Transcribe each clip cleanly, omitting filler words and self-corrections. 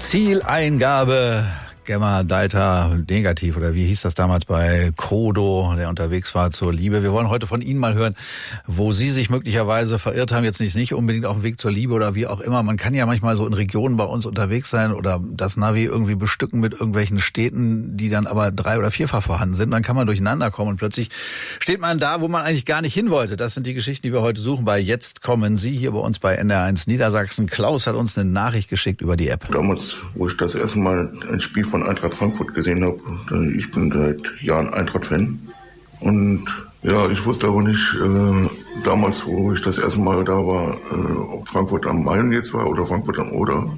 Zieleingabe Gamma Delta negativ, oder wie hieß das damals bei Kodo, der unterwegs war zur Liebe. Wir wollen heute von Ihnen mal hören, wo Sie sich möglicherweise verirrt haben, jetzt nicht unbedingt auf dem Weg zur Liebe oder wie auch immer. Man kann ja manchmal so in Regionen bei uns unterwegs sein oder das Navi irgendwie bestücken mit irgendwelchen Städten, die dann aber 3- oder 4-fach vorhanden sind. Dann kann man durcheinander kommen und plötzlich steht man da, wo man eigentlich gar nicht hin wollte. Das sind die Geschichten, die wir heute suchen bei Jetzt kommen Sie hier bei uns bei NDR1 Niedersachsen. Klaus hat uns eine Nachricht geschickt über die App. Damals, wo ich das erste Mal ein Spiel von Eintracht Frankfurt gesehen habe. Ich bin seit Jahren Eintracht-Fan. Und ja, ich wusste aber nicht, damals, wo ich das erste Mal da war, ob Frankfurt am Main jetzt war oder Frankfurt am Oder.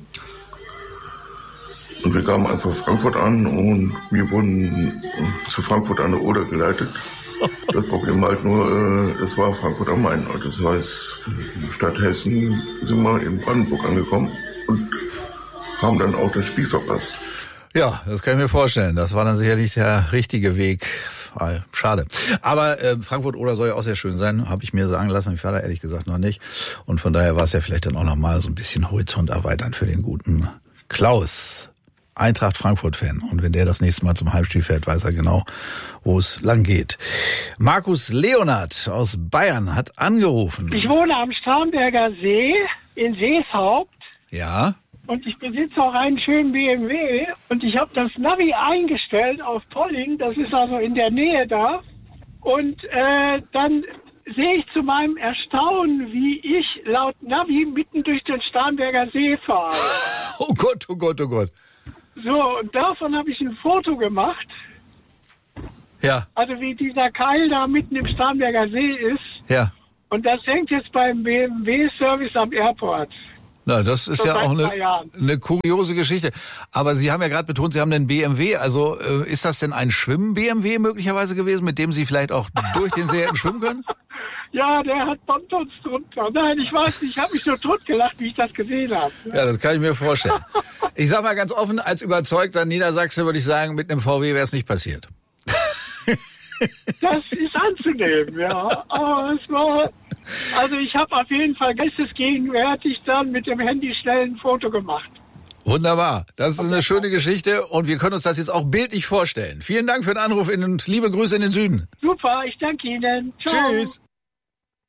Und wir kamen einfach Frankfurt an und wir wurden zu Frankfurt an der Oder geleitet. Das Problem halt nur, es war Frankfurt am Main. Das heißt, Stadt Hessen sind wir in Brandenburg angekommen und haben dann auch das Spiel verpasst. Ja, das kann ich mir vorstellen. Das war dann sicherlich der richtige Weg. Schade. Aber Frankfurt oder soll ja auch sehr schön sein, habe ich mir sagen lassen. Ich war da ehrlich gesagt noch nicht. Und von daher war es ja vielleicht dann auch nochmal so ein bisschen Horizont erweitern für den guten Klaus. Eintracht Frankfurt-Fan. Und wenn der das nächste Mal zum Heimspiel fährt, weiß er genau, wo es lang geht. Markus Leonard aus Bayern hat angerufen. Ich wohne am Starnberger See in Seeshaupt. Ja. Und ich besitze auch einen schönen BMW und ich habe das Navi eingestellt auf Polling, das ist also in der Nähe da. Und dann sehe ich zu meinem Erstaunen, wie ich laut Navi mitten durch den Starnberger See fahre. Oh Gott, oh Gott, oh Gott. So, und davon habe ich ein Foto gemacht. Ja. Also wie dieser Keil da mitten im Starnberger See ist. Ja. Und das hängt jetzt beim BMW-Service am Airport. Na, das ist ja auch eine kuriose Geschichte. Aber Sie haben ja gerade betont, Sie haben einen BMW. Also ist das denn ein Schwimm-BMW möglicherweise gewesen, mit dem Sie vielleicht auch durch den See hätten schwimmen können? Ja, der hat Pontons drunter. Nein, ich weiß nicht, ich habe mich so totgelacht, wie ich das gesehen habe. Ja, das kann ich mir vorstellen. Ich sag mal ganz offen, als überzeugter Niedersachse würde ich sagen, mit einem VW wäre es nicht passiert. Das ist anzunehmen, ja. Aber es war... Also ich habe auf jeden Fall geistesgegenwärtig dann mit dem Handy schnell ein Foto gemacht. Wunderbar. Das ist eine schöne Geschichte und wir können uns das jetzt auch bildlich vorstellen. Vielen Dank für den Anruf und liebe Grüße in den Süden. Super, ich danke Ihnen. Ciao. Tschüss.